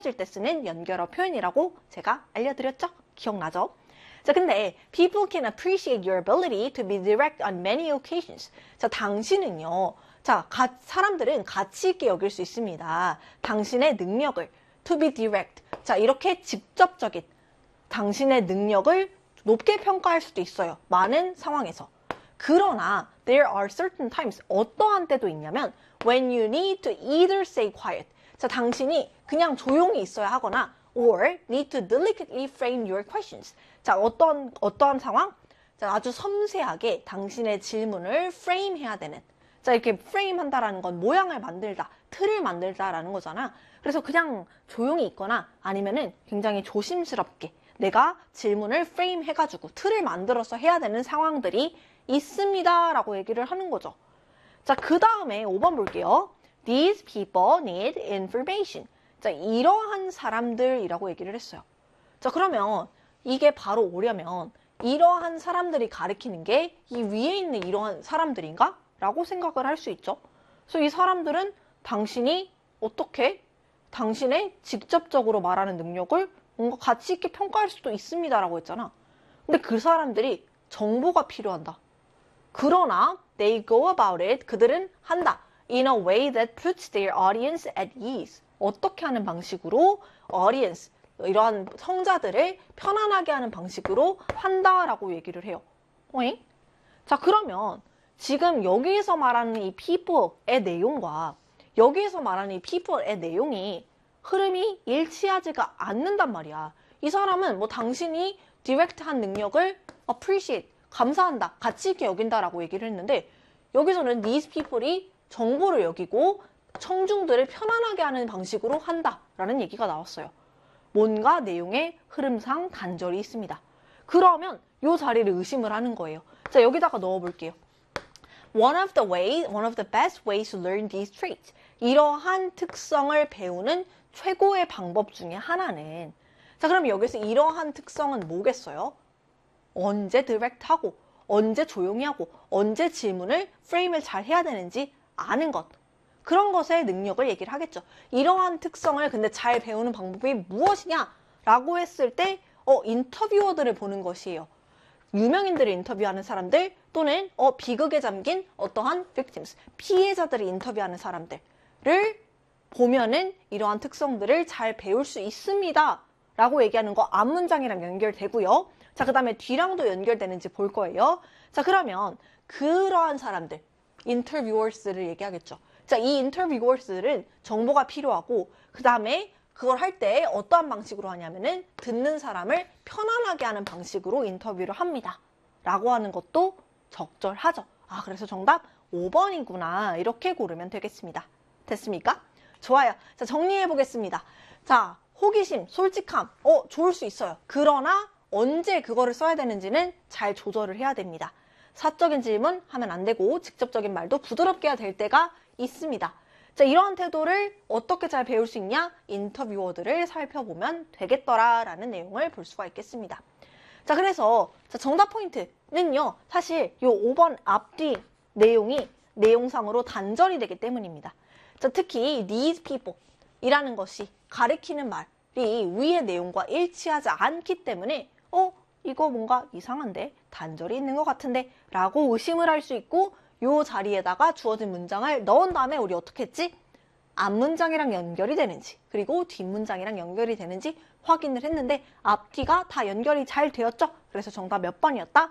때 쓰는 연결어 표현이라고 제가 알려드렸죠? 기억나죠? 자, 근데 people can appreciate your ability to be direct on many occasions. 자, 당신은요. 자, 사람들은 가치 있게 여길 수 있습니다. 당신의 능력을 to be direct. 자, 이렇게 직접적인 당신의 능력을 높게 평가할 수도 있어요. 많은 상황에서. 그러나 there are certain times 어떠한 때도 있냐면 when you need to either stay quiet. 자, 당신이 그냥 조용히 있어야 하거나 or need to delicately frame your questions. 자, 어떠한 상황? 자, 아주 섬세하게 당신의 질문을 frame 해야 되는. 자, 이렇게 frame 한다라는 건 모양을 만들다, 틀을 만들다라는 거잖아. 그래서 그냥 조용히 있거나 아니면은 굉장히 조심스럽게 내가 질문을 frame 해가지고 틀을 만들어서 해야 되는 상황들이 있습니다 라고 얘기를 하는 거죠. 자, 그 다음에 5번 볼게요. These people need information. 자, 이러한 사람들이라고 얘기를 했어요. 자, 그러면 이게 바로 오려면 이러한 사람들이 가리키는 게 이 위에 있는 이러한 사람들인가? 라고 생각을 할 수 있죠. 그래서 이 사람들은 당신이 어떻게 당신의 직접적으로 말하는 능력을 뭔가 가치 있게 평가할 수도 있습니다 라고 했잖아. 근데 그 사람들이 정보가 필요한다. 그러나 they go about it. 그들은 한다. In a way that puts their audience at ease. 어떻게 하는 방식으로 audience, 이러한 성자들을 편안하게 하는 방식으로 한다라고 얘기를 해요. 자, 그러면 지금 여기에서 말하는 이 people의 내용과 여기에서 말하는 이 people의 내용이 흐름이 일치하지가 않는단 말이야. 이 사람은 뭐 당신이 디렉트한 능력을 appreciate, 감사한다, 가치 있게 여긴다라고 얘기를 했는데 여기서는 these people이 정보를 여기고 청중들을 편안하게 하는 방식으로 한다라는 얘기가 나왔어요. 뭔가 내용의 흐름상 단절이 있습니다. 그러면 이 자리를 의심을 하는 거예요. 자, 여기다가 넣어볼게요. One of the best ways to learn these traits. 이러한 특성을 배우는 최고의 방법 중에 하나는 자, 그럼 여기서 이러한 특성은 뭐겠어요? 언제 디렉트하고 언제 조용히 하고 언제 질문을 프레임을 잘 해야 되는지 아는 것. 그런 것의 능력을 얘기를 하겠죠. 이러한 특성을 근데 잘 배우는 방법이 무엇이냐라고 했을 때 인터뷰어들을 보는 것이에요. 유명인들을 인터뷰하는 사람들 또는 비극에 잠긴 어떠한 victims, 피해자들을 인터뷰하는 사람들을 보면은 이러한 특성들을 잘 배울 수 있습니다 라고 얘기하는 거 앞문장이랑 연결되고요. 자, 그 다음에 뒤랑도 연결되는지 볼 거예요. 자, 그러면 그러한 사람들, 인터뷰어스를 얘기하겠죠. 자, 이 인터뷰어스들은 정보가 필요하고 그 다음에 그걸 할 때 어떠한 방식으로 하냐면은 듣는 사람을 편안하게 하는 방식으로 인터뷰를 합니다. 라고 하는 것도 적절하죠. 아, 그래서 정답 5번이구나. 이렇게 고르면 되겠습니다. 됐습니까? 좋아요. 자, 정리해 보겠습니다. 자, 호기심, 솔직함, 좋을 수 있어요. 그러나 언제 그거를 써야 되는지는 잘 조절을 해야 됩니다. 사적인 질문 하면 안 되고 직접적인 말도 부드럽게 해야 될 때가 있습니다. 자, 이러한 태도를 어떻게 잘 배울 수 있냐? 인터뷰어들을 살펴보면 되겠더라라는 내용을 볼 수가 있겠습니다. 자, 그래서 정답 포인트는요. 사실 요 5번 앞뒤 내용이 내용상으로 단절이 되기 때문입니다. 자, 특히 these people 이라는 것이 가리키는 말이 위의 내용과 일치하지 않기 때문에 이거 뭔가 이상한데? 단절이 있는 것 같은데? 라고 의심을 할 수 있고 요 자리에다가 주어진 문장을 넣은 다음에 우리 어떻게 했지? 앞문장이랑 연결이 되는지 그리고 뒷문장이랑 연결이 되는지 확인을 했는데 앞뒤가 다 연결이 잘 되었죠? 그래서 정답 몇 번이었다?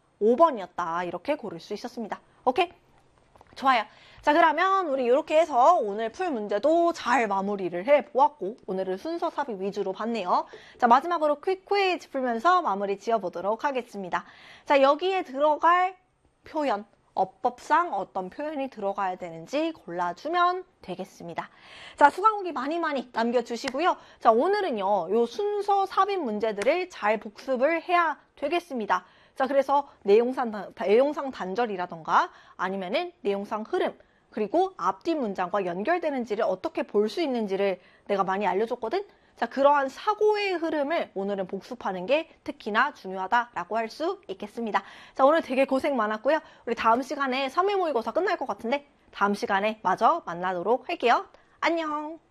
5번이었다. 이렇게 고를 수 있었습니다. 오케이? 좋아요. 자, 그러면 우리 이렇게 해서 오늘 풀 문제도 잘 마무리를 해보았고 오늘은 순서 삽입 위주로 봤네요. 자, 마지막으로 퀵 퀴즈 풀면서 마무리 지어보도록 하겠습니다. 자, 여기에 들어갈 표현, 어법상 어떤 표현이 들어가야 되는지 골라주면 되겠습니다. 자, 수강후기 많이 남겨주시고요. 자, 오늘은요, 요 순서 삽입 문제들을 잘 복습을 해야 되겠습니다. 자, 그래서 내용상 단절이라던가 아니면은 내용상 흐름 그리고 앞뒤 문장과 연결되는지를 어떻게 볼 수 있는지를 내가 많이 알려줬거든? 자, 그러한 사고의 흐름을 오늘은 복습하는 게 특히나 중요하다라고 할 수 있겠습니다. 자, 오늘 되게 고생 많았고요. 우리 다음 시간에 3회 모의고사 끝날 것 같은데 다음 시간에 마저 만나도록 할게요. 안녕!